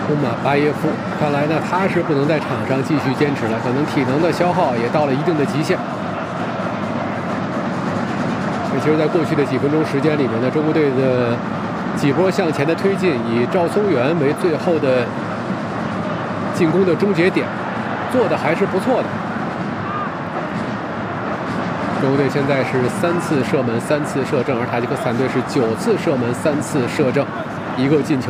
乌马巴耶夫，看来呢他是不能在场上继续坚持了，可能体能的消耗也到了一定的极限。其实，在过去的几分钟时间里面呢，中国队的几波向前的推进，以赵松元为最后的进攻的终结点，做的还是不错的。中国队现在是3次射门3次射正，而塔吉克斯坦队是9次射门3次射正，1个进球。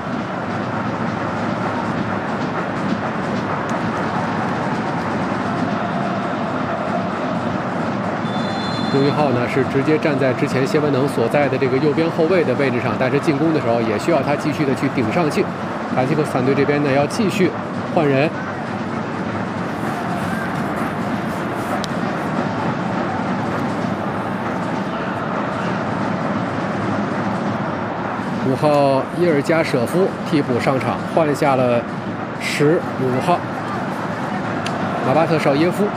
朱一浩呢是直接站在之前谢文能所在的这个右边后卫的位置上，但是进攻的时候也需要他继续的去顶上去。塔吉克斯坦队这边呢要继续换人。5号伊尔加舍夫替补上场，换下了15号马巴特绍耶夫。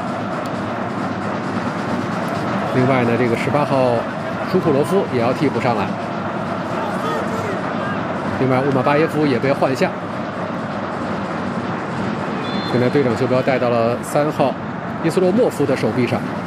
另外呢，这个18号舒普罗夫也要替补上来。另外，乌马巴耶夫也被换下。现在队长袖标带到了3号伊斯洛莫夫的手臂上。